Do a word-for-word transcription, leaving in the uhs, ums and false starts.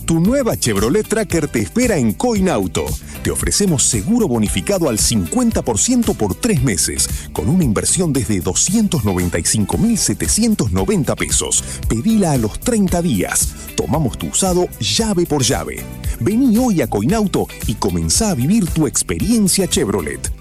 Tu nueva Chevrolet Tracker te espera en Coinauto. Te ofrecemos seguro bonificado al cincuenta por ciento por tres meses, con una inversión desde doscientos noventa y cinco mil setecientos noventa pesos. Pedila a los treinta días. Tomamos tu usado llave por llave. Vení hoy a Coinauto y comenzá a vivir tu experiencia Chevrolet.